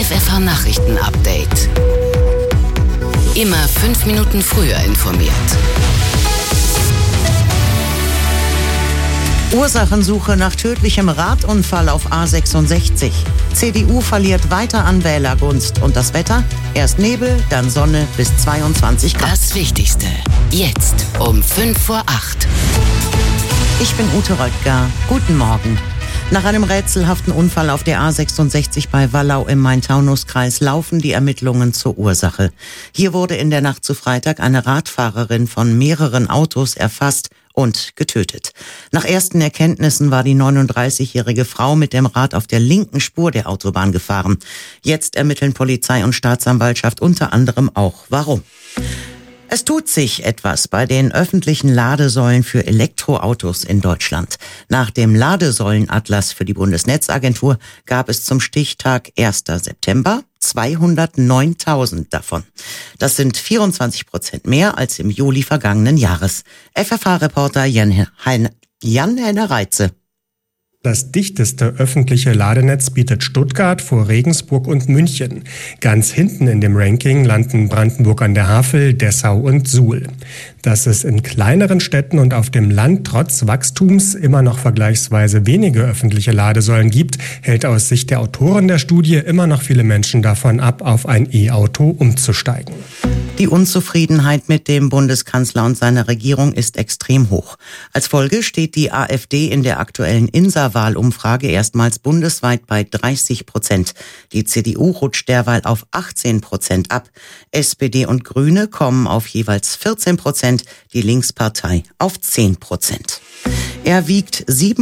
FFH Nachrichten Update. Immer 5 Minuten früher informiert. Ursachensuche nach tödlichem Radunfall auf A66. CDU verliert weiter an Wählergunst. Und das Wetter? Erst Nebel, dann Sonne bis 22 Grad. Das Wichtigste. Jetzt um 7:55. Ich bin Ute Röttger. Guten Morgen. Nach einem rätselhaften Unfall auf der A66 bei Wallau im Main-Taunus-Kreis laufen die Ermittlungen zur Ursache. Hier wurde in der Nacht zu Freitag eine Radfahrerin von mehreren Autos erfasst und getötet. Nach ersten Erkenntnissen war die 39-jährige Frau mit dem Rad auf der linken Spur der Autobahn gefahren. Jetzt ermitteln Polizei und Staatsanwaltschaft unter anderem auch, warum. Es tut sich etwas bei den öffentlichen Ladesäulen für Elektroautos in Deutschland. Nach dem Ladesäulenatlas für die Bundesnetzagentur gab es zum Stichtag 1. September 209.000 davon. Das sind 24% mehr als im Juli vergangenen Jahres. FFH-Reporter Jan-Henner Reitze. Das dichteste öffentliche Ladenetz bietet Stuttgart vor Regensburg und München. Ganz hinten in dem Ranking landen Brandenburg an der Havel, Dessau und Suhl. Dass es in kleineren Städten und auf dem Land trotz Wachstums immer noch vergleichsweise wenige öffentliche Ladesäulen gibt, hält aus Sicht der Autoren der Studie immer noch viele Menschen davon ab, auf ein E-Auto umzusteigen. Die Unzufriedenheit mit dem Bundeskanzler und seiner Regierung ist extrem hoch. Als Folge steht die AfD in der aktuellen INSA-Wahlumfrage erstmals bundesweit bei 30%. Die CDU rutscht derweil auf 18% ab. SPD und Grüne kommen auf jeweils 14%, die Linkspartei auf 10%. Er wiegt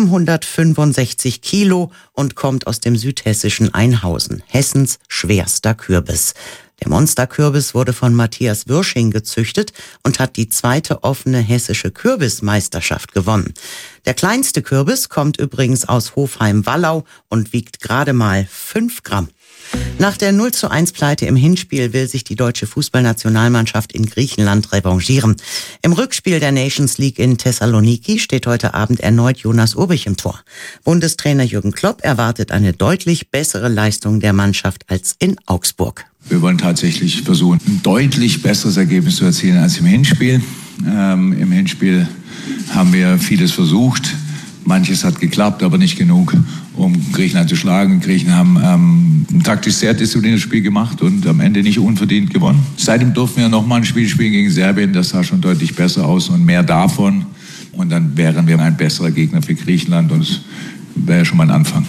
765 Kilo und kommt aus dem südhessischen Einhausen, Hessens schwerster Kürbis. Der Monsterkürbis wurde von Matthias Würsching gezüchtet und hat die 2. offene hessische Kürbismeisterschaft gewonnen. Der kleinste Kürbis kommt übrigens aus Hofheim-Wallau und wiegt gerade mal 5 Gramm. Nach der 0:1 Pleite im Hinspiel will sich die deutsche Fußballnationalmannschaft in Griechenland revanchieren. Im Rückspiel der Nations League in Thessaloniki steht heute Abend erneut Jonas Urbich im Tor. Bundestrainer Jürgen Klopp erwartet eine deutlich bessere Leistung der Mannschaft als in Augsburg. Wir wollen tatsächlich versuchen, ein deutlich besseres Ergebnis zu erzielen als im Hinspiel. Im Hinspiel haben wir vieles versucht. Manches hat geklappt, aber nicht genug, um Griechenland zu schlagen. Griechen haben ein taktisch sehr diszipliniertes Spiel gemacht und am Ende nicht unverdient gewonnen. Seitdem durften wir nochmal ein Spiel spielen gegen Serbien. Das sah schon deutlich besser aus und mehr davon. Und dann wären wir ein besserer Gegner für Griechenland und es wäre schon mal ein Anfang.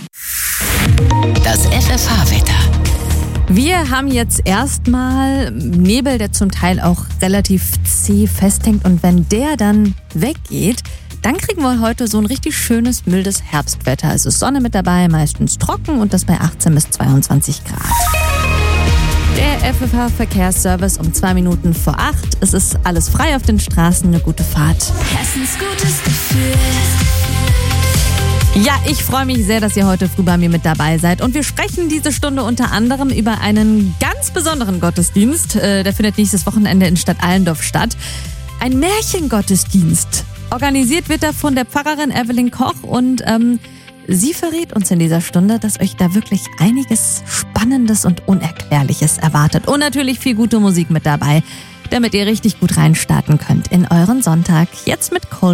Das FFH-Wetter. Wir haben jetzt erstmal Nebel, der zum Teil auch relativ zäh festhängt. Und wenn der dann weggeht, dann kriegen wir heute so ein richtig schönes, mildes Herbstwetter. Es ist Sonne mit dabei, meistens trocken und das bei 18 bis 22 Grad. Der FFH-Verkehrsservice um 2 Minuten vor 8. Es ist alles frei auf den Straßen, eine gute Fahrt. Hessens gutes Gefühl. Ja, ich freue mich sehr, dass ihr heute früh bei mir mit dabei seid. Und wir sprechen diese Stunde unter anderem über einen ganz besonderen Gottesdienst. Der findet nächstes Wochenende in Stadt Allendorf statt. Ein Märchengottesdienst. Organisiert wird er von der Pfarrerin Evelyn Koch und sie verrät uns in dieser Stunde, dass euch da wirklich einiges Spannendes und Unerklärliches erwartet. Und natürlich viel gute Musik mit dabei, damit ihr richtig gut reinstarten könnt in euren Sonntag. Jetzt mit Cold